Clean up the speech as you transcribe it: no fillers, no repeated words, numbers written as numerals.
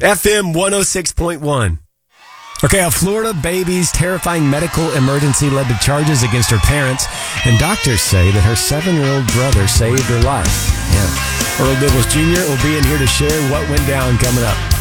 FM 106.1. Okay, a Florida baby's terrifying medical emergency led to charges against her parents, and doctors say that her 7-year-old brother saved her life. Yeah. Earl Dibbles Jr. will be in here to share what went down coming up.